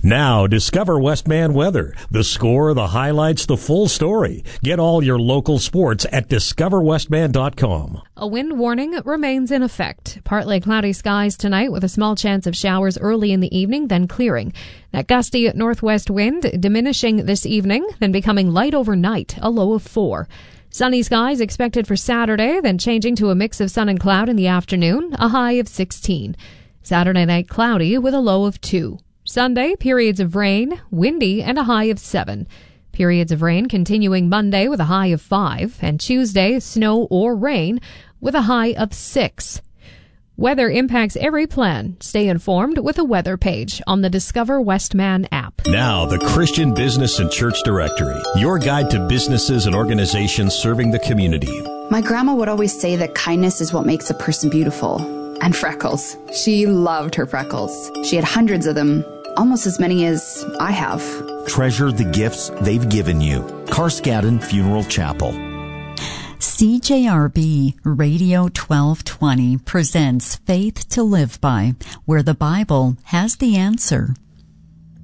Now, discover Westman weather. The score, the highlights, the full story. Get all your local sports at discoverwestman.com. A wind warning remains in effect. Partly cloudy skies tonight with a small chance of showers early in the evening, then clearing. That gusty northwest wind diminishing this evening, then becoming light overnight, a low of 4. Sunny skies expected for Saturday, then changing to a mix of sun and cloud in the afternoon, a high of 16. Saturday night cloudy with a low of 2. Sunday, periods of rain, windy, and a high of 7. Periods of rain continuing Monday with a high of 5, and Tuesday, snow or rain with a high of 6. Weather impacts every plan. Stay informed with the weather page on the Discover Westman app. Now, the Christian Business and Church Directory, your guide to businesses and organizations serving the community. My grandma would always say that kindness is what makes a person beautiful. And freckles. She loved her freckles. She had hundreds of them, almost as many as I have. Treasure the gifts they've given you. Carskadden Funeral Chapel. CJRB Radio 1220 presents Faith to Live By, where the Bible has the answer.